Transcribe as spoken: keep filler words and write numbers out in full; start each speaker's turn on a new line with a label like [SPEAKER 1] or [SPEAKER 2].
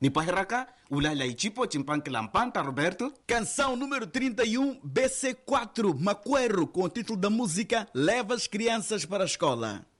[SPEAKER 1] Nipahiraka, ulala ichipo, chimpanquilampanta, Roberto.
[SPEAKER 2] Canção número trinta e um, B C quatro, Maquero, com o título da música Leva as Crianças para a Escola.